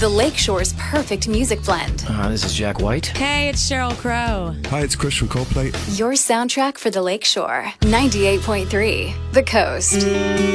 the Lakeshore's perfect music blend. This is Jack White. Hey, it's Sheryl Crow. Hi, it's Chris from Coldplay. Your soundtrack for the Lakeshore. 98.3 The Coast.